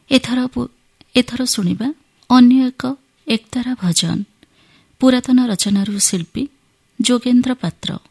ଏଥର ଶୁଣିବା ଅନ୍ୟ ଏକ ଏକତାରା ଭଜନ ପୁରାତନ ରଚନାରୁ ଶିଳ୍ପୀ ଯୋଗେନ୍ଦ୍ର ପାତ୍ର।